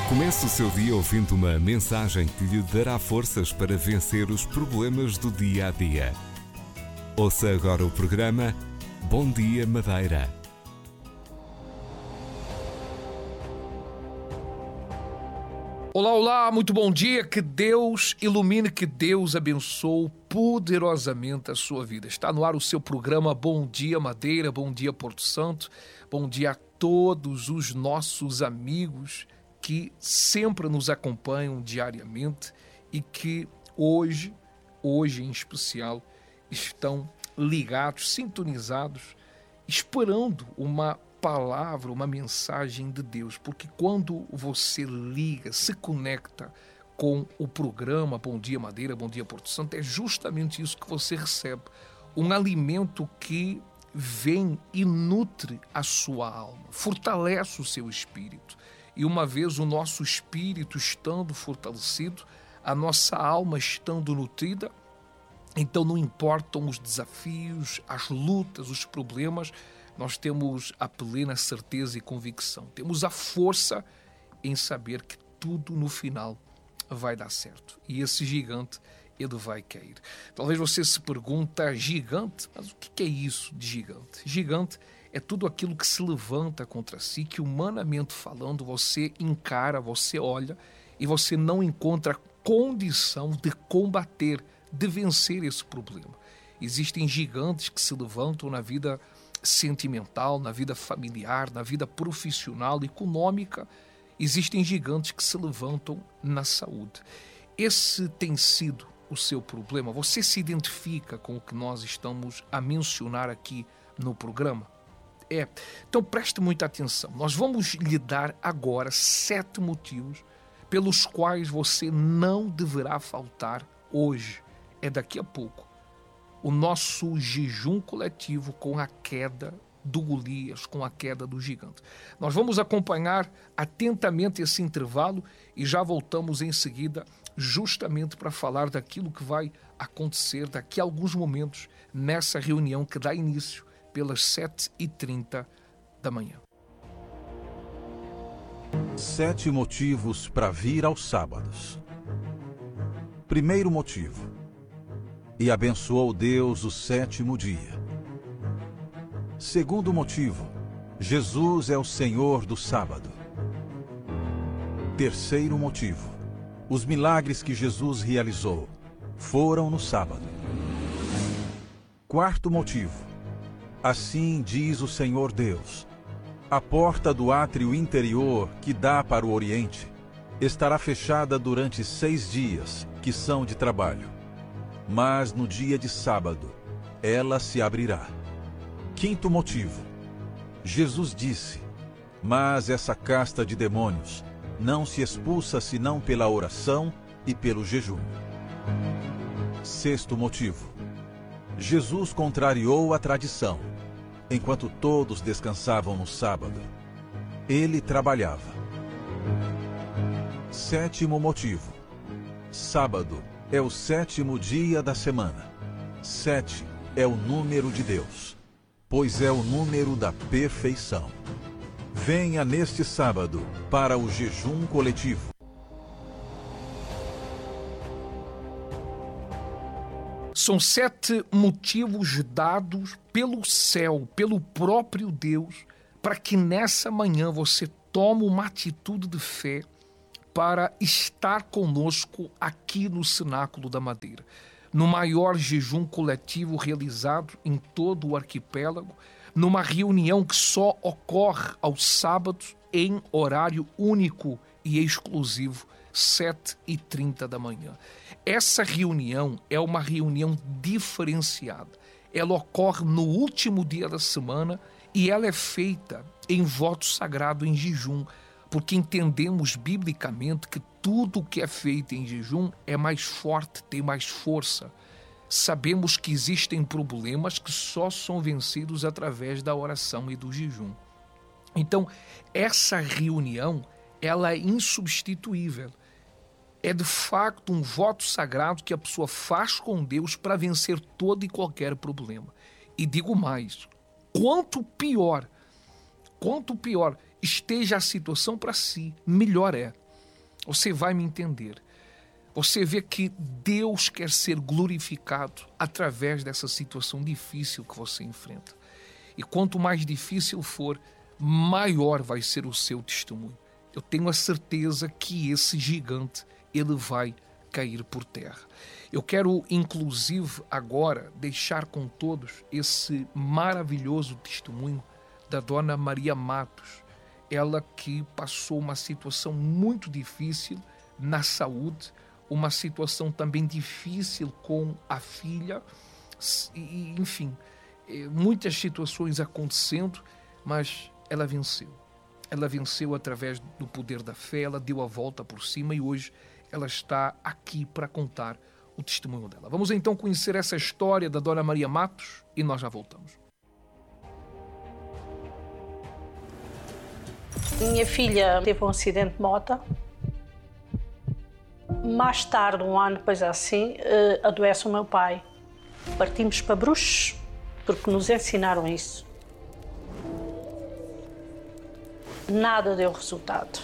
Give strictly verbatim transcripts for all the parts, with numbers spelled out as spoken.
Comece o seu dia ouvindo uma mensagem que lhe dará forças para vencer os problemas do dia a dia. Ouça agora o programa Bom Dia Madeira. Olá, olá, muito bom dia, que Deus ilumine, que Deus abençoe poderosamente a sua vida. Está no ar o seu programa Bom Dia Madeira, Bom Dia Porto Santo, bom dia a todos os nossos amigos que sempre nos acompanham diariamente e que hoje, hoje em especial, estão ligados, sintonizados, esperando uma palavra, uma mensagem de Deus, porque quando você liga, se conecta com o programa Bom Dia Madeira, Bom Dia Porto Santo, é justamente isso que você recebe, um alimento que vem e nutre a sua alma, fortalece o seu espírito, e uma vez o nosso espírito estando fortalecido, a nossa alma estando nutrida, então não importam os desafios, as lutas, os problemas, nós temos a plena certeza e convicção. Temos a força em saber que tudo no final vai dar certo. E esse gigante, ele vai cair. Talvez você se pergunta, gigante? Mas o que é isso de gigante? Gigante é tudo aquilo que se levanta contra si, que humanamente falando, você encara, você olha e você não encontra condição de combater, de vencer esse problema. Existem gigantes que se levantam na vida sentimental, na vida familiar, na vida profissional, econômica. Existem gigantes que se levantam na saúde. Esse tem sido o seu problema? Você se identifica com o que nós estamos a mencionar aqui no programa? É. Então preste muita atenção. Nós vamos lhe dar agora sete motivos pelos quais você não deverá faltar hoje. É daqui a pouco. O nosso jejum coletivo com a queda do Golias, com a queda do gigante. Nós vamos acompanhar atentamente esse intervalo e já voltamos em seguida justamente para falar daquilo que vai acontecer daqui a alguns momentos nessa reunião que dá início pelas sete e trinta da manhã. Sete motivos para vir aos sábados. Primeiro motivo: e abençoou Deus o sétimo dia. Segundo motivo: Jesus é o Senhor do sábado. Terceiro motivo: os milagres que Jesus realizou foram no sábado. Quarto motivo: assim diz o Senhor Deus: a porta do átrio interior que dá para o Oriente estará fechada durante seis dias, que são de trabalho. Mas no dia de sábado, ela se abrirá. Quinto motivo: Jesus disse: mas essa casta de demônios não se expulsa senão pela oração e pelo jejum. Sexto motivo: Jesus contrariou a tradição. Enquanto todos descansavam no sábado, ele trabalhava. Sétimo motivo: sábado é o sétimo dia da semana. Sete é o número de Deus, pois é o número da perfeição. Venha neste sábado para o jejum coletivo. São sete motivos dados pelo céu, pelo próprio Deus, para que nessa manhã você tome uma atitude de fé para estar conosco aqui no Cenáculo da Madeira, no maior jejum coletivo realizado em todo o arquipélago, numa reunião que só ocorre aos sábados em horário único e exclusivo, sete e trinta da manhã. Essa reunião é uma reunião diferenciada. Ela ocorre no último dia da semana e ela é feita em voto sagrado, em jejum, porque entendemos biblicamente que tudo que é feito em jejum é mais forte, tem mais força. Sabemos que existem problemas que só são vencidos através da oração e do jejum. Então, essa reunião, ela é insubstituível. É de facto um voto sagrado que a pessoa faz com Deus para vencer todo e qualquer problema. E digo mais, quanto pior, quanto pior esteja a situação para si, melhor é. Você vai me entender. Você vê que Deus quer ser glorificado através dessa situação difícil que você enfrenta. E quanto mais difícil for, maior vai ser o seu testemunho. Eu tenho a certeza que esse gigante, ele vai cair por terra. Eu quero, inclusive, agora deixar com todos esse maravilhoso testemunho da dona Maria Matos. Ela que passou uma situação muito difícil na saúde, uma situação também difícil com a filha, e, enfim, muitas situações acontecendo, mas ela venceu. Ela venceu através do poder da fé, ela deu a volta por cima e hoje ela está aqui para contar o testemunho dela. Vamos então conhecer essa história da dona Maria Matos e nós já voltamos. Minha filha teve um acidente de moto. Mais tarde, um ano depois assim, adoece o meu pai. Partimos para Bruxos, porque nos ensinaram isso. Nada deu resultado.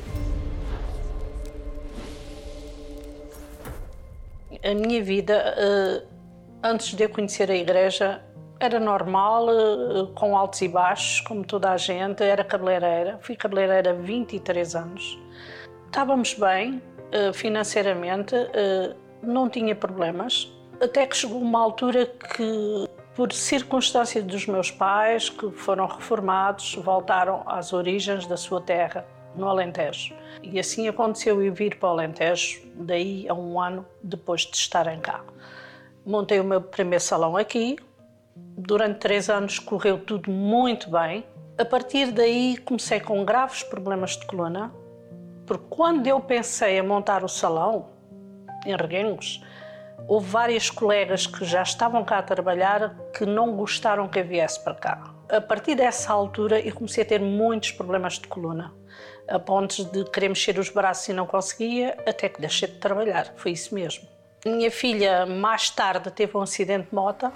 A minha vida, antes de eu conhecer a igreja, era normal, com altos e baixos, como toda a gente. Era cabeleireira, fui cabeleireira há vinte e três anos. Estávamos bem, financeiramente, não tinha problemas. Até que chegou uma altura que, por circunstância dos meus pais, que foram reformados, voltaram às origens da sua terra, no Alentejo. E assim aconteceu eu vir para o Alentejo, daí a um ano depois de estarem cá. Montei o meu primeiro salão aqui. Durante três anos correu tudo muito bem. A partir daí comecei com graves problemas de coluna, porque quando eu pensei em montar o salão, em Reguengos, houve várias colegas que já estavam cá a trabalhar que não gostaram que eu viesse para cá. A partir dessa altura eu comecei a ter muitos problemas de coluna, a ponto de querer mexer os braços e não conseguia, até que deixei de trabalhar, foi isso mesmo. Minha filha mais tarde teve um acidente de moto.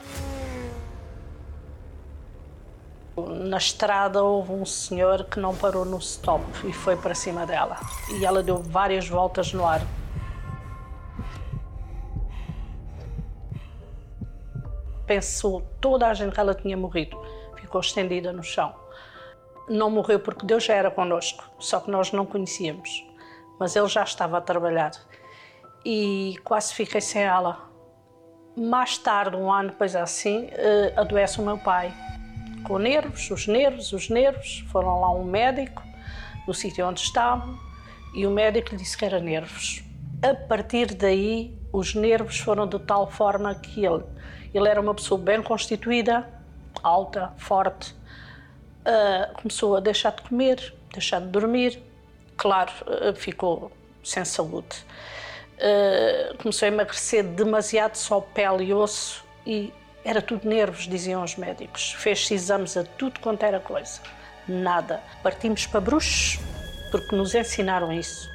Na estrada houve um senhor que não parou no stop e foi para cima dela. E ela deu várias voltas no ar. Pensou toda a gente que ela tinha morrido. Ficou estendida no chão. Não morreu porque Deus já era connosco, só que nós não conhecíamos. Mas Ele já estava a trabalhar. E quase fiquei sem ela. Mais tarde, um ano depois assim, adoece o meu pai. Com nervos, os nervos, os nervos. Foram lá um médico, no sítio onde estavam, e o médico lhe disse que era nervos. A partir daí, os nervos foram de tal forma que ele, ele era uma pessoa bem constituída, alta, forte, uh, começou a deixar de comer, deixar de dormir, claro, uh, ficou sem saúde. Uh, começou a emagrecer demasiado, só pele e osso, e era tudo nervos, diziam os médicos. Fez-se exames a tudo quanto era coisa. Nada. Partimos para Bruxos, porque nos ensinaram isso.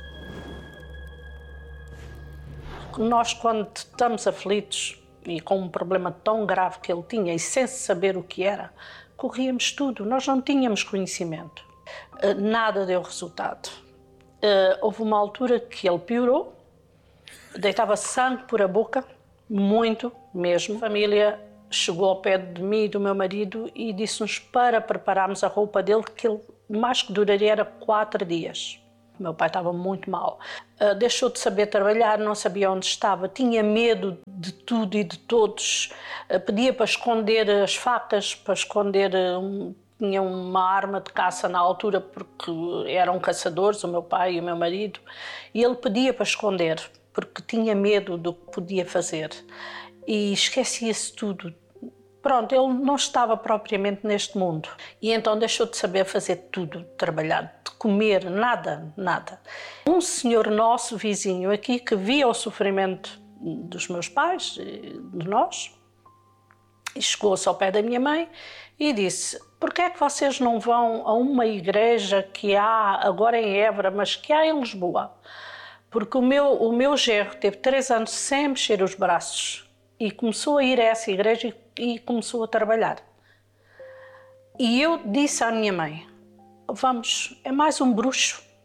Nós, quando estamos aflitos, e com um problema tão grave que ele tinha, e sem saber o que era, corríamos tudo. Nós não tínhamos conhecimento. Nada deu resultado. Houve uma altura que ele piorou, deitava sangue por a boca, muito mesmo. A família chegou ao pé de mim e do meu marido e disse-nos para prepararmos a roupa dele, que ele mais que duraria era quatro dias. O meu pai estava muito mal. Uh, deixou de saber trabalhar, não sabia onde estava, tinha medo de tudo e de todos. Uh, pedia para esconder as facas, para esconder... Um, tinha uma arma de caça na altura, porque eram caçadores, o meu pai e o meu marido, e ele pedia para esconder, porque tinha medo do que podia fazer. E esquecia-se tudo. Pronto, ele não estava propriamente neste mundo. E então deixou de saber fazer tudo, trabalhar, de comer, nada, nada. Um senhor nosso, vizinho aqui, que via o sofrimento dos meus pais, de nós, e chegou-se ao pé da minha mãe e disse: "Por que é que vocês não vão a uma igreja que há agora em Évora, mas que há em Lisboa? Porque o meu, o meu genro teve três anos sem mexer os braços e começou a ir a essa igreja e, e começou a trabalhar." E eu disse à minha mãe: "Vamos, é mais um bruxo."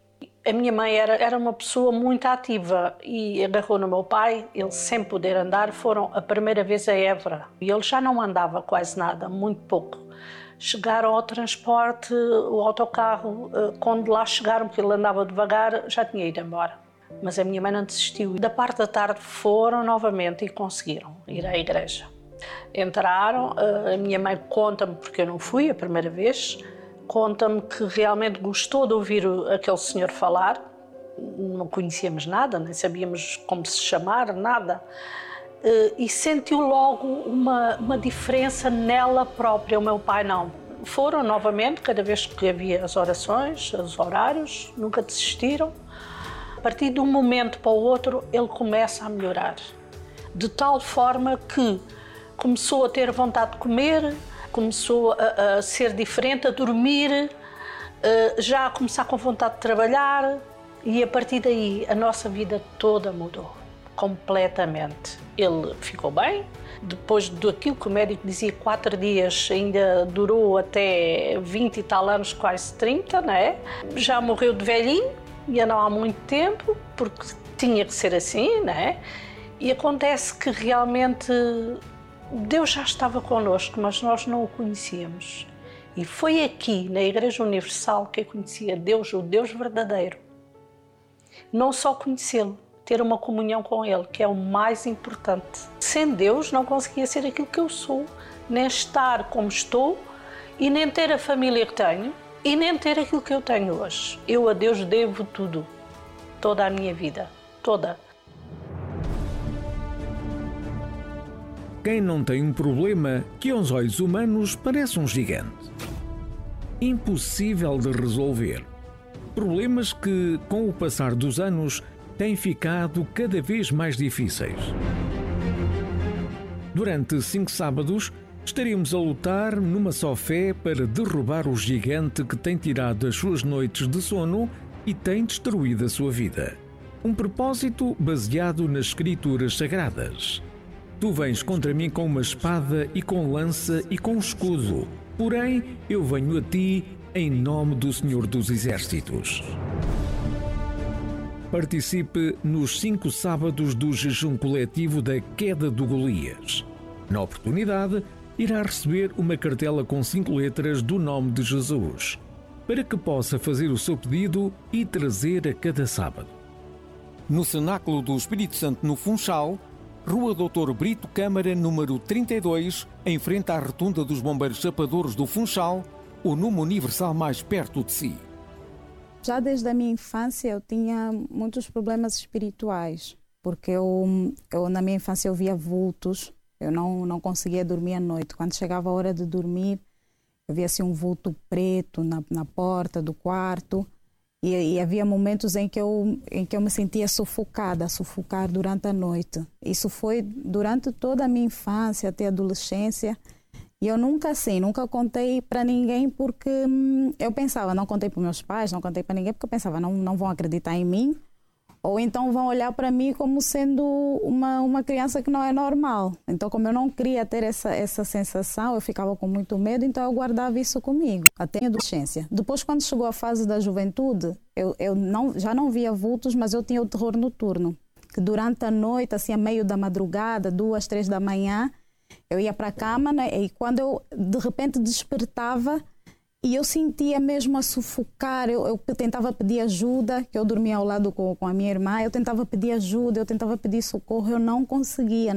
A minha mãe era, era uma pessoa muito ativa e agarrou no meu pai. Ele, sem poder andar, foram a primeira vez a Évora. E ele já não andava quase nada, muito pouco. Chegaram ao transporte, o autocarro, quando lá chegaram, porque ele andava devagar, já tinha ido embora. Mas a minha mãe não desistiu. Da parte da tarde foram novamente e conseguiram ir à igreja. Entraram, a minha mãe conta-me, porque eu não fui a primeira vez, conta-me que realmente gostou de ouvir aquele senhor falar. Não conhecíamos nada, nem sabíamos como se chamar, nada. E sentiu logo uma, uma diferença nela própria. O meu pai não. Foram novamente, cada vez que havia as orações, os horários, nunca desistiram. A partir de um momento para o outro, ele começa a melhorar. De tal forma que começou a ter vontade de comer, começou a, a ser diferente, a dormir, já a começar com vontade de trabalhar, e a partir daí a nossa vida toda mudou, completamente. Ele ficou bem, depois daquilo que o médico dizia, quatro dias, ainda durou até vinte e tal anos, quase trinta, não é? Já morreu de velhinho, e não há muito tempo, porque tinha que ser assim, não é? E acontece que realmente Deus já estava connosco, mas nós não o conhecíamos. E foi aqui, na Igreja Universal, que eu conhecia Deus, o Deus verdadeiro. Não só conhecê-lo, ter uma comunhão com Ele, que é o mais importante. Sem Deus não conseguia ser aquilo que eu sou, nem estar como estou, e nem ter a família que tenho, e nem ter aquilo que eu tenho hoje. Eu a Deus devo tudo, toda a minha vida, toda. Quem não tem um problema que aos olhos humanos parece um gigante. Impossível de resolver. Problemas que, com o passar dos anos, têm ficado cada vez mais difíceis. Durante cinco sábados, estaremos a lutar numa só fé para derrubar o gigante que tem tirado as suas noites de sono e tem destruído a sua vida. Um propósito baseado nas Escrituras Sagradas. Tu vens contra mim com uma espada e com lança e com escudo, porém eu venho a ti em nome do Senhor dos Exércitos. Participe nos cinco sábados do jejum coletivo da queda do Golias. Na oportunidade, irá receber uma cartela com cinco letras do nome de Jesus, para que possa fazer o seu pedido e trazer a cada sábado. No Cenáculo do Espírito Santo no Funchal, Rua doutor Brito Câmara, número trinta e dois, em frente à Rotunda dos Bombeiros Chapadores do Funchal, o número universal mais perto de si. Já desde a minha infância eu tinha muitos problemas espirituais, porque eu, eu na minha infância eu via vultos, eu não, não conseguia dormir à noite. Quando chegava a hora de dormir, eu via assim um vulto preto na, na porta do quarto. E, e havia momentos em que, eu, em que eu me sentia sufocada, sufocar durante a noite. Isso foi durante toda a minha infância, até a adolescência. E eu nunca assim, nunca contei para ninguém porque hum, eu pensava, não contei para meus pais, não contei para ninguém porque eu pensava, não, não vão acreditar em mim. Ou então vão olhar para mim como sendo uma, uma criança que não é normal. Então, como eu não queria ter essa, essa sensação, eu ficava com muito medo, então eu guardava isso comigo, até a adolescência. Depois, quando chegou a fase da juventude, eu, eu não, já não via vultos, mas eu tinha o terror noturno. Que durante a noite, assim, a meio da madrugada, duas, três da manhã, eu ia para a cama, né, e quando eu, de repente, despertava, e eu sentia mesmo a sufocar, eu, eu tentava pedir ajuda, que eu dormia ao lado com, com a minha irmã, eu tentava pedir ajuda, eu tentava pedir socorro, eu não conseguia.